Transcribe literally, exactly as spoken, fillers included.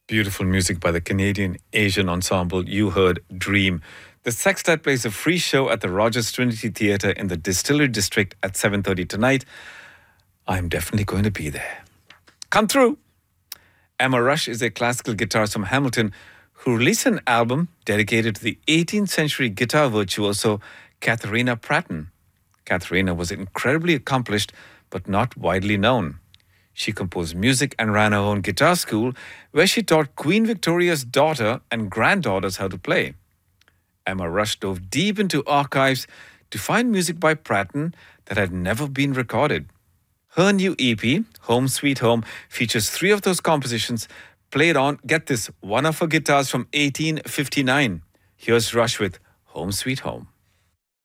Beautiful music by the Canadian Asian Ensemble. You heard Dream. The Sextet plays a free show at the Rogers Trinity Theatre in the Distillery District at seven thirty tonight. I'm definitely going to be there. Come through. Emma Rush is a classical guitarist from Hamilton who released an album dedicated to the eighteenth century guitar virtuoso Katharina Pratten. Katharina was incredibly accomplished but not widely known. She composed music and ran her own guitar school where she taught Queen Victoria's daughter and granddaughters how to play. Emma Rush dove deep into archives to find music by Pratten that had never been recorded. Her new E P, Home Sweet Home, features three of those compositions played on, get this, one of her guitars from eighteen fifty-nine. Here's Rush with Home Sweet Home.